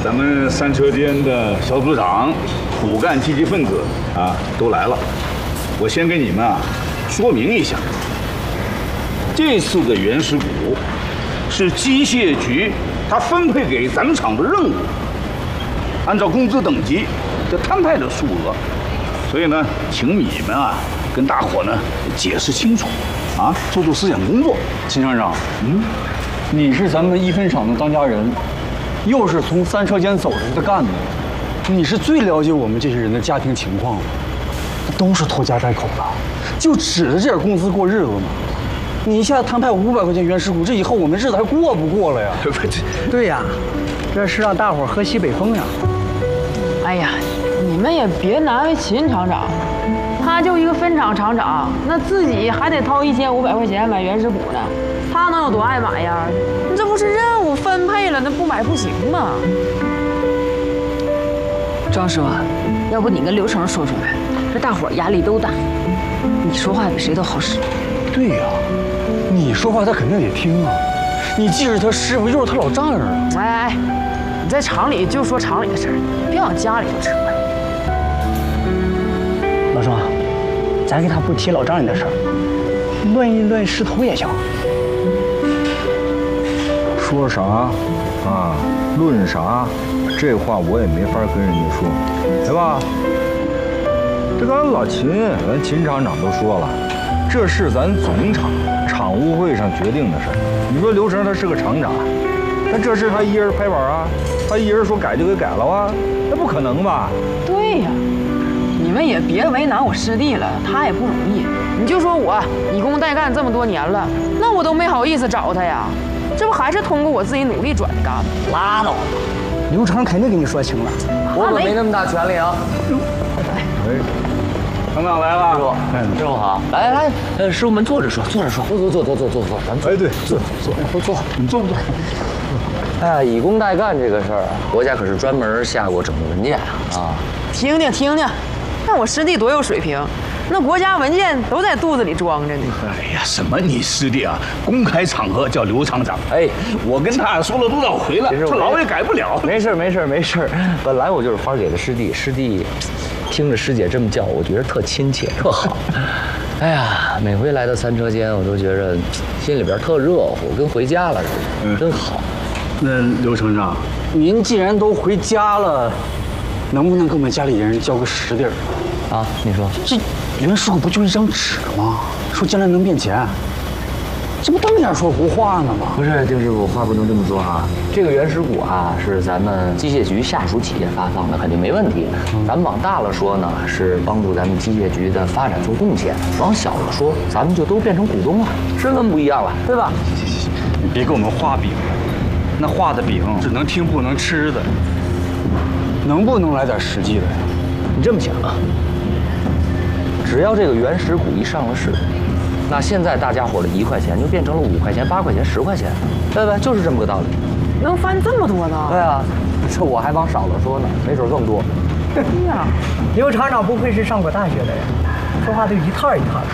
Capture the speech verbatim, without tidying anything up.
咱们三车间的小组长、骨干积极分子啊都来了。我先给你们啊说明一下，这次的原始股是机械局他分配给咱们厂的任务，按照工资等级这摊派的数额，所以呢，请你们啊跟大伙呢解释清楚，啊，做做思想工作。 秦厂长，嗯，你是咱们一分厂的当家人，又是从三车间走出来的干部，你是最了解我们这些人的家庭情况了。都是拖家带口的，就指着这点工资过日子吗？你一下摊派五百块钱原始股，这以后我们日子还过不过了呀？ 对呀，这是让大伙儿喝西北风呀！ 哎呀，你们也别难为秦厂长，他就一个分厂厂长，那自己还得掏一千五百块钱买原始股呢，他能有多爱买呀？你这不是任务分配了，那不买不行吗？张师傅，要不你跟刘成说说呗，这大伙儿压力都大，你说话比谁都好使。 对呀，你说话他肯定得听啊，你既是他师傅，又是他老丈人啊。 哎哎，你在厂里就说厂里的事儿，别往家里头扯。 老庄，咱给他不提老丈人的事儿，论一论势头也行。 说啥啊？论啥？这话我也没法跟人家说，对吧？这刚才老秦，咱秦厂长都说了，这是咱总厂厂务会上决定的事儿。你说刘成他是个厂长，那这事他一人拍板啊，他一人说改就给改了啊，那不可能吧？ 对呀，你们也别为难我师弟了，他也不容易。你就说我以工代干这么多年了，那我都没好意思找他呀，这不还是通过我自己努力转的干吗？ 拉倒吧，刘成肯定给你说清了。 我可没那么大权利啊！ 哎，厂长来了， 师傅，师傅好，来来来，呃，师傅们坐着说，坐着说，坐坐坐坐坐坐坐，咱坐。 哎，对，坐坐坐坐， 你坐不坐？ 哎呀，以工代干这个事儿啊，国家可是专门下过整个文件啊。 听听听听，看我师弟多有水平，那国家文件都在肚子里装着呢。 哎呀，什么你师弟啊？公开场合叫刘厂长。哎，我跟他说了多少回了，这老也改不了。 没事没事没事，本来我就是花给的师弟，师弟听着师姐这么叫，我觉得特亲切，特好。哎呀，每回来到三车间，我都觉着心里边特热乎，跟回家了似的，嗯，真好。 那刘厂长，您既然都回家了，能不能给我们家里人交个实底儿啊？你说这原始股不就一张纸吗？说将来能变钱，这不瞪眼说胡话呢吗？ 不是，丁师傅，话不能这么说啊。这个原始股啊，是咱们机械局下属企业发放的，肯定没问题。咱们往大了说呢，是帮助咱们机械局的发展做贡献；往小了说，咱们就都变成股东了，身份不一样了，对吧？ 行行行，你别给我们画饼了，那画的饼只能听不能吃的，能不能来点实际的呀？ 你这么想啊，只要这个原始股一上了市，那现在大家伙的一块钱就变成了五块钱、八块钱、十块钱，对不对？就是这么个道理。 能翻这么多呢？ 对啊，这我还往少了说呢，没准更多。 哎呀，刘厂长不愧是上过大学的人，说话都一套一套的。